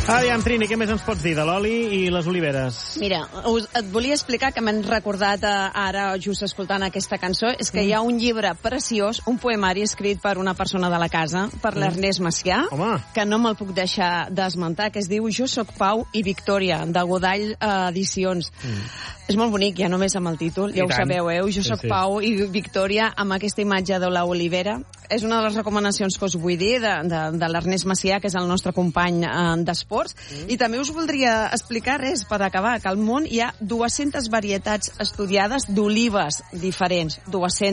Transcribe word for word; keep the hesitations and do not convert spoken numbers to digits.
Aviam, Trini, què més ens pots dir de l'oli i les oliveres? Mira, us, et volia explicar que m'han recordat eh, ara, just escoltant aquesta cançó, és que mm. hi ha un llibre preciós, un poemari escrit per una persona de la casa, per mm. l'Ernest Macià, Home. que no me'l puc deixar d'esmentar, que es diu Jo soc Pau i Victòria, de Godall eh, Edicions. Mm. És molt bonic, ja només amb el títol, ja I ho tant. sabeu, eh? Jo soc sí, sí. Pau i Victòria, amb aquesta imatge de l'olivera. És una de les recomanacions que us vull dir de, de, de l'Ernest Macià, que és el nostre company eh, d'esports. Mm. I també us voldria explicar, res, per acabar, que al món hi ha dues-centes varietats estudiades d'olives diferents. dues-centes